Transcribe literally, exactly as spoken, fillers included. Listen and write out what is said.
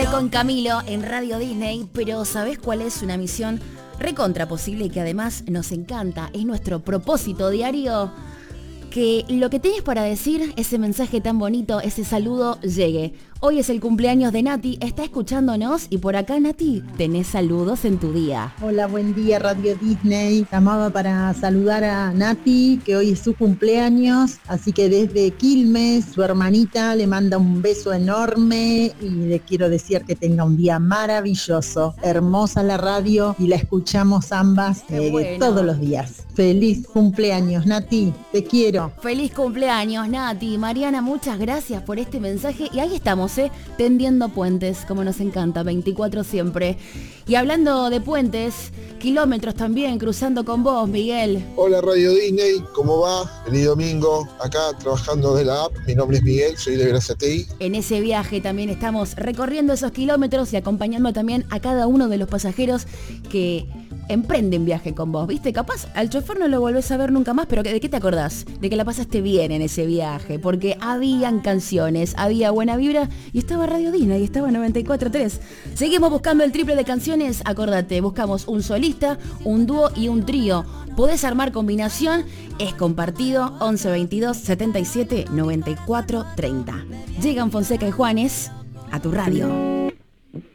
Imposible con Camilo en Radio Disney, pero ¿sabés cuál es una misión recontra posible y que además nos encanta? Es nuestro propósito diario. Que lo que tenés para decir, ese mensaje tan bonito, ese saludo, llegue. Hoy es el cumpleaños de Nati, está escuchándonos y por acá, Nati, tenés saludos en tu día. Hola, buen día Radio Disney. Llamaba para saludar a Nati, que hoy es su cumpleaños, así que desde Quilmes, su hermanita, le manda un beso enorme y le quiero decir que tenga un día maravilloso. Hermosa la radio y la escuchamos ambas eh, bueno. todos los días. Feliz cumpleaños, Nati, te quiero. Feliz cumpleaños, Nati. Mariana, muchas gracias por este mensaje y ahí estamos, ¿eh? Tendiendo puentes, como nos encanta, veinticuatro siempre. Y hablando de puentes, kilómetros también, cruzando con vos, Miguel. Hola Radio Disney, ¿cómo va? Feliz domingo, acá trabajando de la app. Mi nombre es Miguel, soy de Grazatei. En ese viaje también estamos recorriendo esos kilómetros y acompañando también a cada uno de los pasajeros que emprenden viaje con vos, ¿viste? Capaz al chofer no lo volvés a ver nunca más, pero ¿de qué te acordás? De que la pasaste bien en ese viaje, porque habían canciones, había buena vibra y estaba Radio Disney y estaba noventa y cuatro punto tres. Seguimos buscando el triple de canciones, acordate, buscamos un solista, un dúo y un trío. Podés armar combinación, es compartido, once veintidós setenta y siete noventa y cuatro treinta. Llegan Fonseca y Juanes a tu radio.